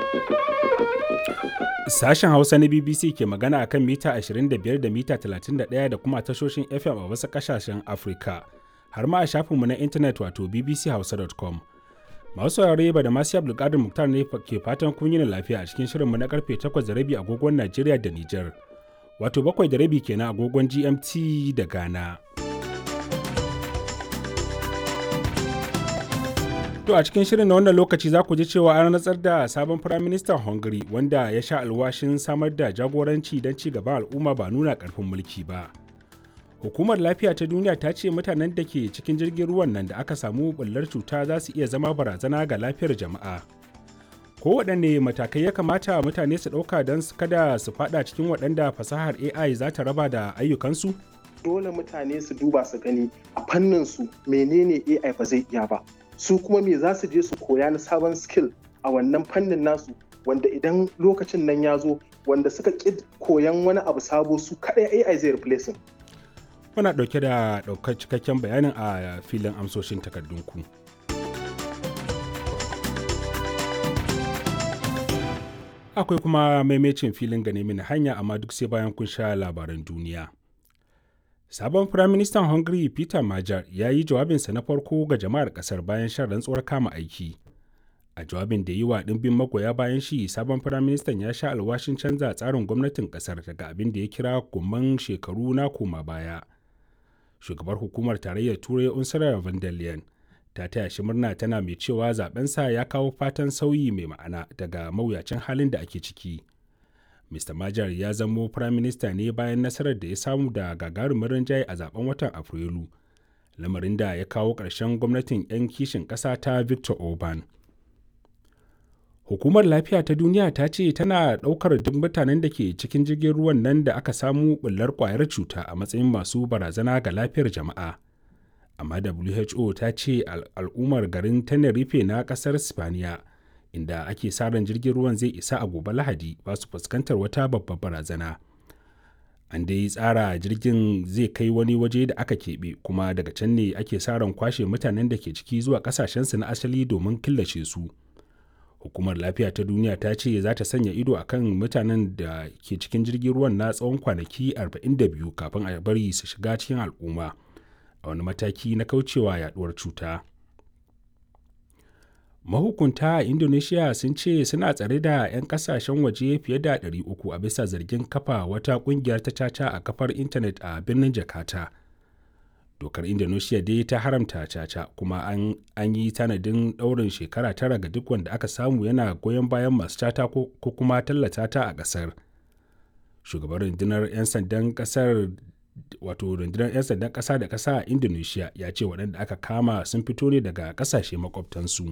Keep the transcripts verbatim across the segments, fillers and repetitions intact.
Sashen Hausa na B B C ke magana akan mita ashirin da biyar da mita talatin da ɗaya da kuma tashoshin F M a wasu ƙasashen Afirka, har ma a shafinmu na intanet wato b b c hausa dot com. Masu saurare ba da masu Abdulkadir Muktar ne ke fatan kun yi lafiya a cikin shirinmu na karfe takwas da rabi agogon Najeriya da Nijar, wato bakwai da rabi kenan agogon G M T da Ghana. To a cikin shirin na wannan lokaci za ku ji cewa an rantsar da sabon firaministan Hungary wanda ya sha alwashin samar da jagoranci don ci gaban al'umma ba nuna ƙarfin mulki ba. Hukumar Lafiya ta Duniya ta ce mutanen da ke cikin jirgin ruwan nan da aka samu ɓullar cuta za su iya zama barazana ga lafiyar jama'a. Kowaɗanne matakai ya kamata mutane su ɗauka don kada su faɗa cikin waɗanda fasahar A I za ta raba da ayyukansu? Dole mutane su duba su gani a fannin su menene A I ba zai iya ba. Su kuma me za su je su koya na sabon skill a wannan fannin nasu wanda idan lokacin nan ya zo wanda suka ƙi koyan wani abu sabo su kaɗai A I zai replace. Muna ɗauke da ɗaukar cikakken bayanin a filin amsoshin takardunku. Akwai kuma maimacin filin gane mini hanya amma duk sai bayan kun sha labaran duniya. Sabon Firaministan Hungary Peter Magyar ya yi jawabinsa na farko ga jama'ar ƙasar bayan shan rantsuwar kama aiki. A jawabin da yi wa ɗimbin magoya bayan shi, sabon Firaministan ya sha alwashin canza tsarin gwamnatin ƙasar daga abin da ya kira gomman shekaru na koma baya. Shugabar Hukumar Tarayyar Turai Ursula von der Leyen ta taya shi murna, tana mai cewa zabensa ya kawo fatan sauyi mai ma'ana daga mawuyacin halin da ake ciki. Mr. Magyar ya zamo firaminista ne bayan nasarar da ya samu da gagarumin rinjaye a zaben watan Afrilu, lamarin da ya kawo ƙarshen gwamnatin 'yan kishin ƙasa ta Viktor Orban. Hukumar Lafiya ta Duniya ta ce tana ɗaukar duk mutanen da ke cikin jirgin ruwan nan da aka samu ɓullar ƙwayar cuta a matsayin masu barazana ga lafiyar jama'a. Amma W H O ta ce al'ummar garin Tenerife na ƙasar Spaniya, inda ake sa ran jirgin ruwan zai isa a gobe Lahadi, ba su fuskantar wata babbar barazana. An dai tsara jirgin zai kai wani waje da aka keɓe, kuma daga can ne ake sa ran kwashe mutanen da ke ciki zuwa ƙasashensu na asali domin killace su. Hukumar Lafiya ta Duniya ta ce za ta sanya ido a kan mutanen da ke cikin jirgin ruwan na tsawon kwanaki arba'in da biyu kafin a bari su shiga cikin al'umma, a wani mataki na kaucewa yaduwar cuta. Mahukunta a Indonesia sun ce suna tsare da 'yan kasashen waje fiye da ɗari uku a bisa zargin kafa wata ƙungiyar ta caca a kafar intanet a birnin Jakarta. Dokar Indonesia dai ta haramta caca, kuma an, an yi tanadin ɗaurin shekara tara ga duk wanda aka samu yana goyon bayan masu caca ko, ko kuma tallata ta a ƙasar. Shugaban rundunar 'yan sandan ƙasar wato rundunar 'yan sandan ƙasa da ƙasa a Indonesia ya ce waɗanda aka kama sun fito ne daga ƙasashe makwabtansu.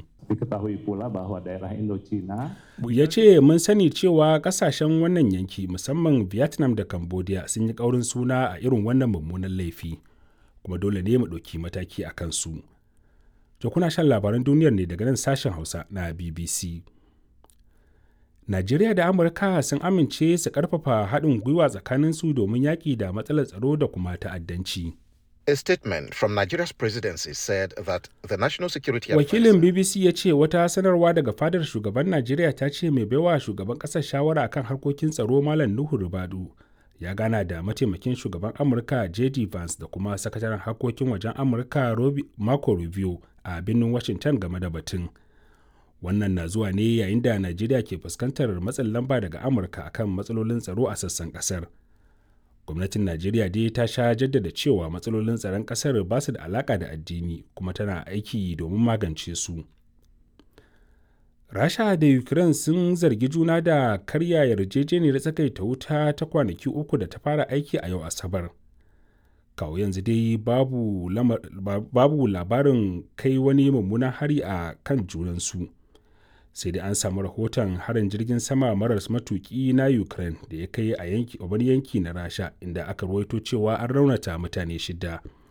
Ya ce mun sani cewa ƙasashen wannan yanki musamman Vietnam da Cambodia sun yi ƙaurin suna a irin wannan mummunan laifi, kuma dole ne mu ɗauki mataki a kansu. To kuna shan labaran duniyar ne daga nan sashen Hausa na B B C. Najeriya da Amurka sun amince su ƙarfafa haɗin gwiwa tsakaninsu domin yaƙi da matsalar tsaro da kuma ta'addanci. A statement from Nigeria's presidency said that the national security Wakilin B B C ya ce wata sanarwa daga fadar shugaban Najeriya ta ce mai baiwa shugaban ƙasar shawara akan harkokin tsaro Malam Nuhu Ribadu ya gana da mataimakin shugaban Amurka J D Vance da kuma sakataren harkokin wajen Amurka Marco Rubio a birnin Washington game da batun. Wannan na zuwa ne yayin da Najeriya ke fuskantar matsin lamba daga Amurka akan matsalolin tsaro a sassan ƙasar. Gwamnatin Najeriya dai ta sha jaddada cewa matsalolin tsaron ƙasar ba su da alaƙa da addini, kuma tana aiki domin magance su. Rasha da Ukraine sun zargi juna da karya yarjejeniyar tsagaita wuta ta kwanaki uku da ta fara aiki a yau Asabar. Kawo yanzu dai babu, lamar, babu labarin kai wani mummunan hari a kan junansu. Sai dai an samu rahoton harin jirgin sama maras matuki na Ukraine da ya kai a yanki, wani yanki na Rasha, inda aka rawaito cewa an raunata mutane shida.